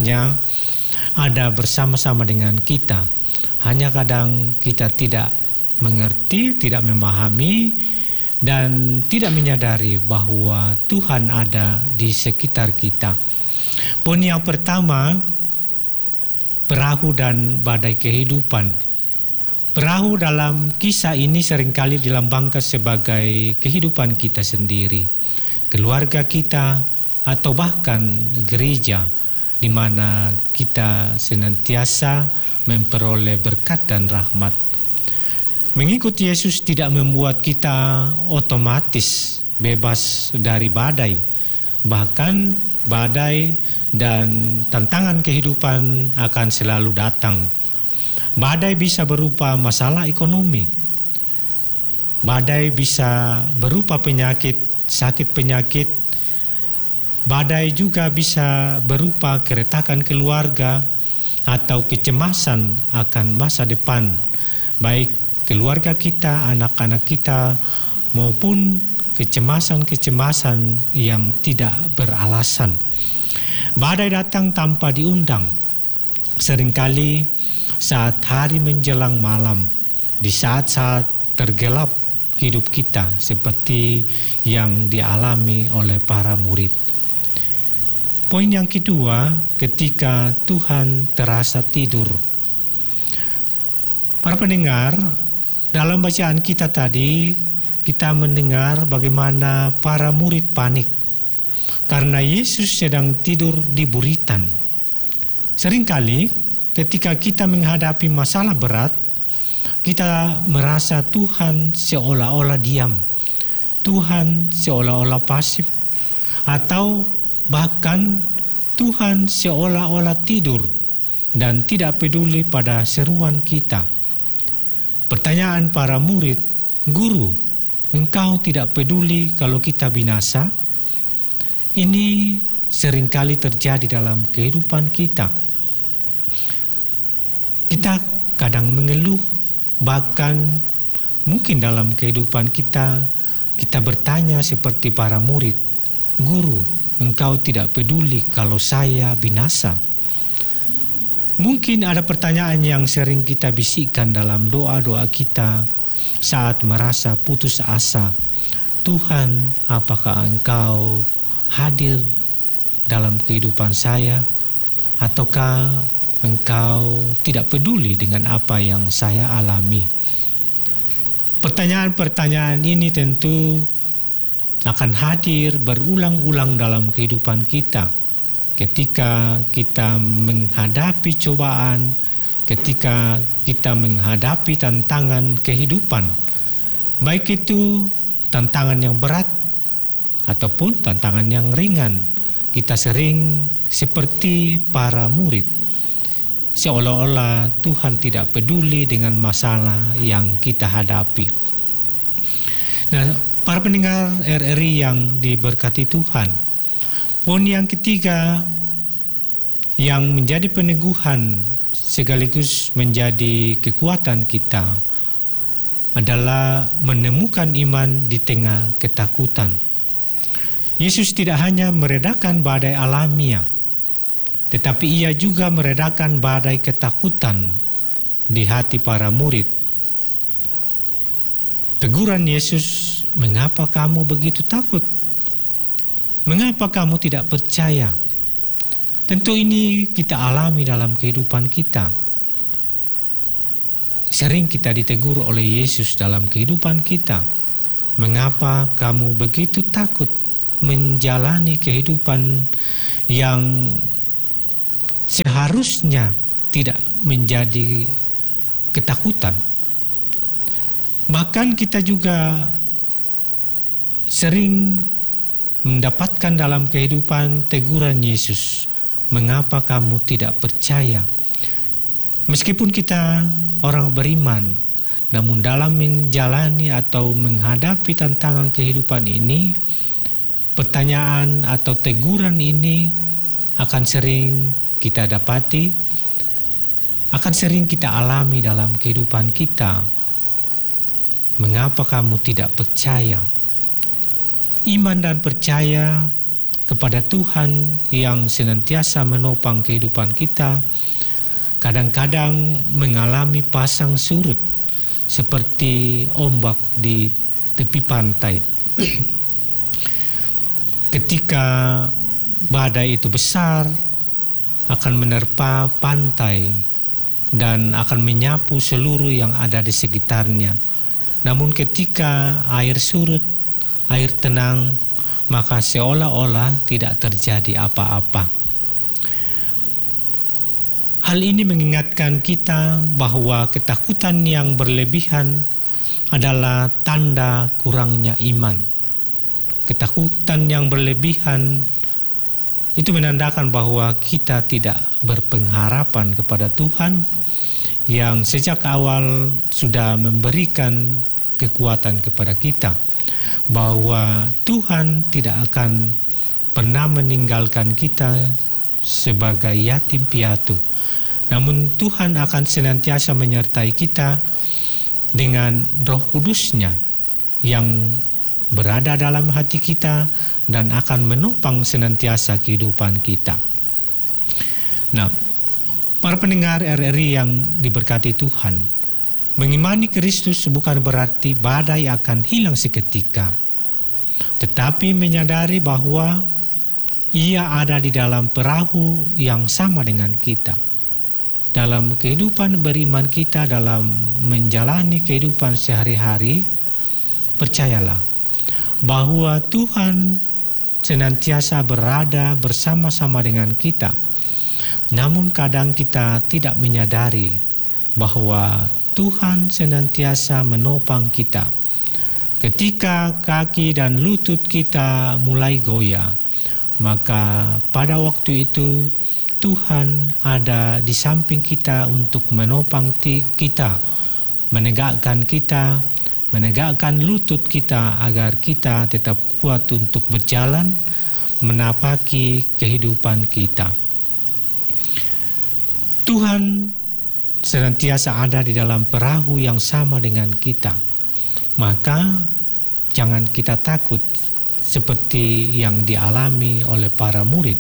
sebenarnya ada bersama-sama dengan kita. Hanya kadang kita tidak mengerti, tidak memahami, dan tidak menyadari bahwa Tuhan ada di sekitar kita. Poin yang pertama, perahu dan badai kehidupan. Perahu dalam kisah ini seringkali dilambangkan sebagai kehidupan kita sendiri, keluarga kita, atau bahkan gereja, di mana kita senantiasa memperoleh berkat dan rahmat. Mengikut Yesus tidak membuat kita otomatis bebas dari badai. Bahkan badai dan tantangan kehidupan akan selalu datang. Badai bisa berupa masalah ekonomi. Badai bisa berupa penyakit, sakit penyakit. Badai juga bisa berupa keretakan keluarga atau kecemasan akan masa depan, baik keluarga kita, anak-anak kita, maupun kecemasan-kecemasan yang tidak beralasan. Badai datang tanpa diundang. Seringkali saat hari menjelang malam, di saat-saat tergelap hidup kita, seperti yang dialami oleh para murid. Poin yang kedua, ketika Tuhan terasa tidur. Para pendengar, dalam bacaan kita tadi, kita mendengar bagaimana para murid panik karena Yesus sedang tidur di buritan. Seringkali ketika kita menghadapi masalah berat, kita merasa Tuhan seolah-olah diam, Tuhan seolah-olah pasif, atau bahkan Tuhan seolah-olah tidur dan tidak peduli pada seruan kita. Pertanyaan para murid, "Guru, engkau tidak peduli kalau kita binasa?" Ini seringkali terjadi dalam kehidupan kita. Kita kadang mengeluh, bahkan mungkin dalam kehidupan kita bertanya seperti para murid, "Guru, engkau tidak peduli kalau saya binasa?" Mungkin ada pertanyaan yang sering kita bisikkan dalam doa-doa kita saat merasa putus asa. "Tuhan, apakah engkau hadir dalam kehidupan saya? Ataukah engkau tidak peduli dengan apa yang saya alami?" Pertanyaan-pertanyaan ini tentu akan hadir berulang-ulang dalam kehidupan kita ketika kita menghadapi cobaan, ketika kita menghadapi tantangan kehidupan, baik itu tantangan yang berat ataupun tantangan yang ringan. Kita sering seperti para murid, seolah-olah Tuhan tidak peduli dengan masalah yang kita hadapi. Nah, para pendengar RRI yang diberkati Tuhan, poin yang ketiga yang menjadi peneguhan sekaligus menjadi kekuatan kita adalah menemukan iman di tengah ketakutan. Yesus tidak hanya meredakan badai alamiah, tetapi ia juga meredakan badai ketakutan di hati para murid. Teguran Yesus, "Mengapa kamu begitu takut? Mengapa kamu tidak percaya?" Tentu ini kita alami dalam kehidupan kita. Sering kita ditegur oleh Yesus dalam kehidupan kita. "Mengapa kamu begitu takut menjalani kehidupan yang seharusnya tidak menjadi ketakutan?" Bahkan kita juga sering mendapatkan dalam kehidupan teguran Yesus, "Mengapa kamu tidak percaya?" Meskipun kita orang beriman, namun dalam menjalani atau menghadapi tantangan kehidupan ini, pertanyaan atau teguran ini akan sering kita dapati, akan sering kita alami dalam kehidupan kita. "Mengapa kamu tidak percaya?" Iman dan percaya kepada Tuhan yang senantiasa menopang kehidupan kita, kadang-kadang mengalami pasang surut seperti ombak di tepi pantai. Ketika badai itu besar, akan menerpa pantai dan akan menyapu seluruh yang ada di sekitarnya. Namun ketika air surut, air tenang, maka seolah-olah tidak terjadi apa-apa. Hal ini mengingatkan kita bahwa ketakutan yang berlebihan adalah tanda kurangnya iman. Ketakutan yang berlebihan itu menandakan bahwa kita tidak berpengharapan kepada Tuhan yang sejak awal sudah memberikan kekuatan kepada kita, bahwa Tuhan tidak akan pernah meninggalkan kita sebagai yatim piatu. Namun Tuhan akan senantiasa menyertai kita dengan Roh Kudus-Nya yang berada dalam hati kita dan akan menopang senantiasa kehidupan kita. Nah, para pendengar RRI yang diberkati Tuhan, mengimani Kristus bukan berarti badai akan hilang seketika, tetapi menyadari bahwa Ia ada di dalam perahu yang sama dengan kita. Dalam kehidupan beriman kita, dalam menjalani kehidupan sehari-hari, percayalah bahwa Tuhan senantiasa berada bersama-sama dengan kita. Namun kadang kita tidak menyadari bahwa Tuhan senantiasa menopang kita. Ketika kaki dan lutut kita mulai goyah, maka pada waktu itu Tuhan ada di samping kita untuk menopang kita, menegakkan kita, menegakkan lutut kita agar kita tetap kuat untuk berjalan menapaki kehidupan kita. Tuhan senantiasa ada di dalam perahu yang sama dengan kita. Maka jangan kita takut seperti yang dialami oleh para murid,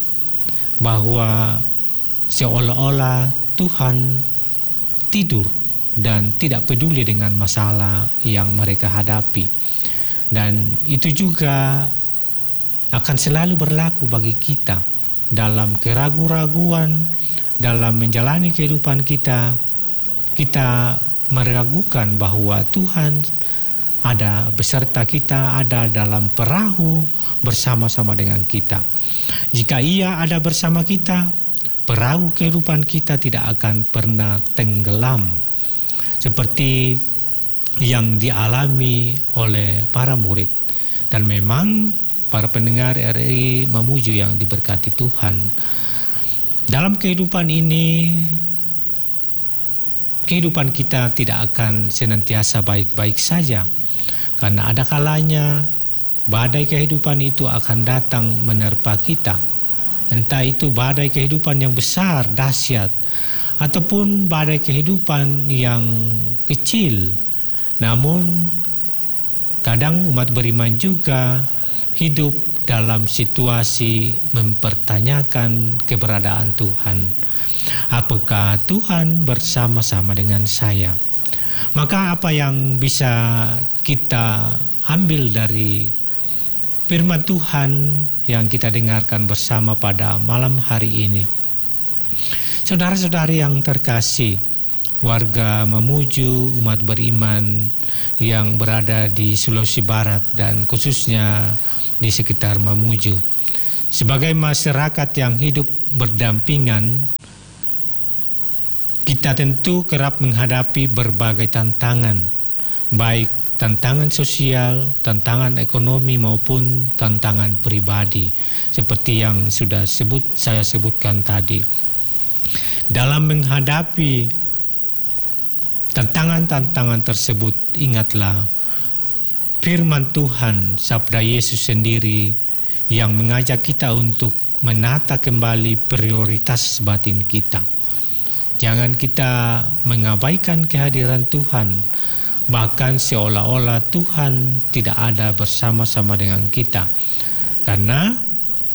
bahwa seolah-olah Tuhan tidur dan tidak peduli dengan masalah yang mereka hadapi. Dan itu juga akan selalu berlaku bagi kita dalam keraguan-raguan, dalam menjalani kehidupan kita. Kita meragukan bahwa Tuhan ada beserta kita, ada dalam perahu bersama-sama dengan kita. Jika Ia ada bersama kita, perahu kehidupan kita tidak akan pernah tenggelam seperti yang dialami oleh para murid. Dan memang para pendengar RRI Mamuju yang diberkati Tuhan, dalam kehidupan ini, kehidupan kita tidak akan senantiasa baik-baik saja, karena ada kalanya badai kehidupan itu akan datang menerpa kita. Entah itu badai kehidupan yang besar, dahsyat, ataupun badai kehidupan yang kecil. Namun kadang umat beriman juga hidup dalam situasi mempertanyakan keberadaan Tuhan. Apakah Tuhan bersama-sama dengan saya? Maka apa yang bisa kita ambil dari firman Tuhan yang kita dengarkan bersama pada malam hari ini? Saudara-saudari yang terkasih, warga Mamuju, umat beriman yang berada di Sulawesi Barat dan khususnya di sekitar Mamuju, sebagai masyarakat yang hidup berdampingan, kita tentu kerap menghadapi berbagai tantangan, baik tantangan sosial, tantangan ekonomi maupun tantangan pribadi, seperti yang sudah saya sebutkan tadi. Dalam menghadapi tantangan-tantangan tersebut, ingatlah firman Tuhan, sabda Yesus sendiri yang mengajak kita untuk menata kembali prioritas batin kita. Jangan kita mengabaikan kehadiran Tuhan, bahkan seolah-olah Tuhan tidak ada bersama-sama dengan kita. Karena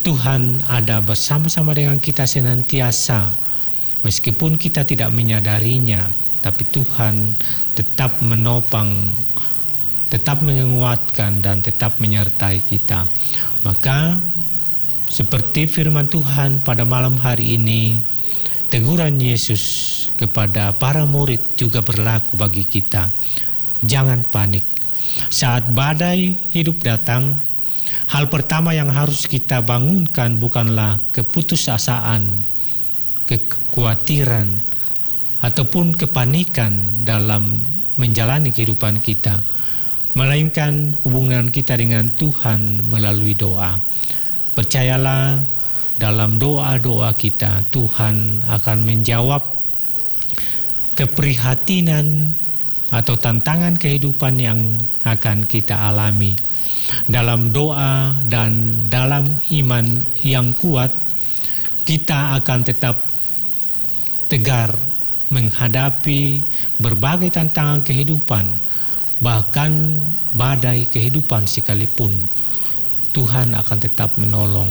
Tuhan ada bersama-sama dengan kita senantiasa. Meskipun kita tidak menyadarinya, tapi Tuhan tetap menopang, tetap menguatkan dan tetap menyertai kita. Maka seperti firman Tuhan pada malam hari ini, teguran Yesus kepada para murid juga berlaku bagi kita. Jangan panik. Saat badai hidup datang, hal pertama yang harus kita bangunkan bukanlah keputusasaan, kekhawatiran, ataupun kepanikan dalam menjalani kehidupan kita, melainkan hubungan kita dengan Tuhan melalui doa. Percayalah, dalam doa-doa kita Tuhan akan menjawab keprihatinan atau tantangan kehidupan yang akan kita alami. Dalam doa dan dalam iman yang kuat, kita akan tetap tegar menghadapi berbagai tantangan kehidupan, bahkan badai kehidupan sekalipun. Tuhan akan tetap menolong.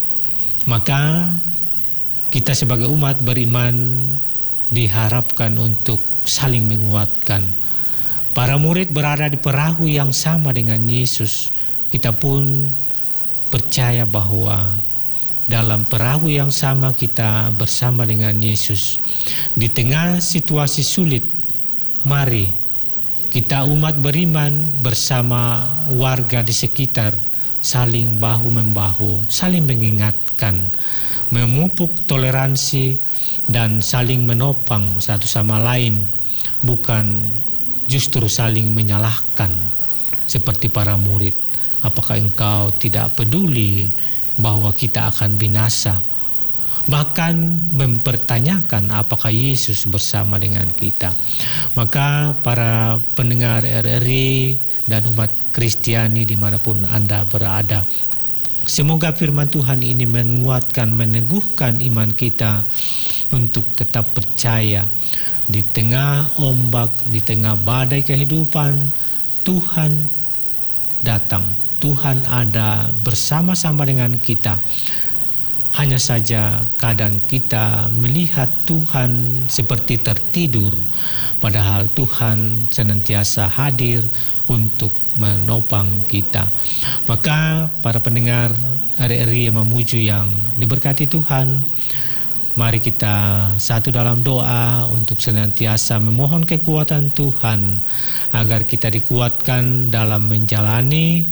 Maka kita sebagai umat beriman diharapkan untuk saling menguatkan. Para murid berada di perahu yang sama dengan Yesus. Kita pun percaya bahwa dalam perahu yang sama kita bersama dengan Yesus. Di tengah situasi sulit, mari kita umat beriman bersama warga di sekitar saling bahu-membahu, saling mengingatkan, memupuk toleransi dan saling menopang satu sama lain, bukan justru saling menyalahkan seperti para murid. Apakah engkau tidak peduli bahwa kita akan binasa? Bahkan mempertanyakan apakah Yesus bersama dengan kita. Maka para pendengar RRI dan umat Kristiani dimanapun Anda berada, semoga firman Tuhan ini menguatkan, meneguhkan iman kita untuk tetap percaya di tengah ombak, di tengah badai kehidupan. Tuhan datang, Tuhan ada bersama-sama dengan kita. Hanya saja kadang kita melihat Tuhan seperti tertidur, padahal Tuhan senantiasa hadir untuk menopang kita. Maka para pendengar RRI Mamuju yang diberkati Tuhan, mari kita satu dalam doa untuk senantiasa memohon kekuatan Tuhan agar kita dikuatkan dalam menjalani,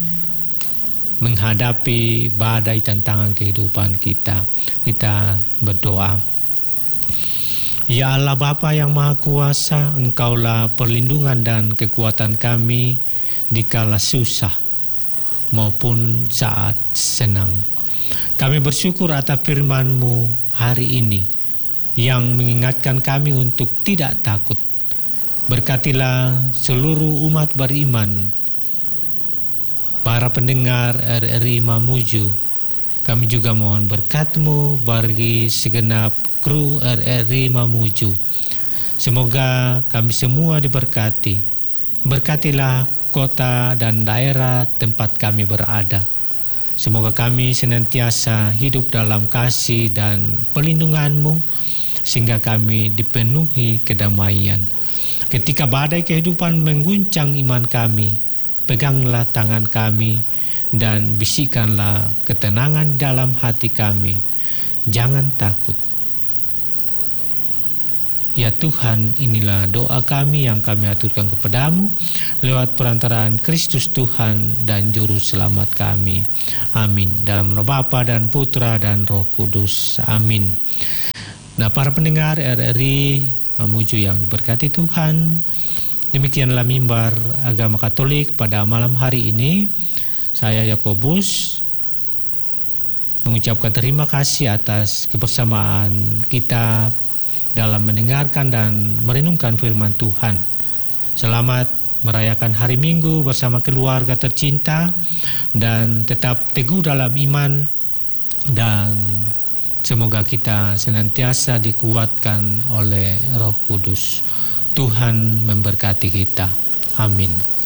menghadapi badai tantangan kehidupan kita. Kita berdoa. Ya Allah Bapa yang Maha Kuasa, Engkaulah perlindungan dan kekuatan kami di kala susah maupun saat senang. Kami bersyukur atas firman-Mu hari ini yang mengingatkan kami untuk tidak takut. Berkatilah seluruh umat beriman, para pendengar RRI Mamuju. Kami juga mohon berkat-Mu bagi segenap kru RRI Mamuju. Semoga kami semua diberkati. Berkatilah kota dan daerah tempat kami berada. Semoga kami senantiasa hidup dalam kasih dan perlindungan-Mu, sehingga kami dipenuhi kedamaian. Ketika badai kehidupan mengguncang iman kami, peganglah tangan kami dan bisikkanlah ketenangan dalam hati kami. Jangan takut. Ya Tuhan, inilah doa kami yang kami aturkan kepadamu lewat perantaraan Kristus Tuhan dan Juru Selamat kami. Amin. Dalam nama Bapa dan Putra dan Roh Kudus. Amin. Nah, para pendengar RRI Mamuju yang diberkati Tuhan, demikianlah mimbar agama Katolik pada malam hari ini. Saya Yakobus mengucapkan terima kasih atas kebersamaan kita dalam mendengarkan dan merenungkan firman Tuhan. Selamat merayakan hari Minggu bersama keluarga tercinta dan tetap teguh dalam iman, dan semoga kita senantiasa dikuatkan oleh Roh Kudus. Tuhan memberkati kita. Amin.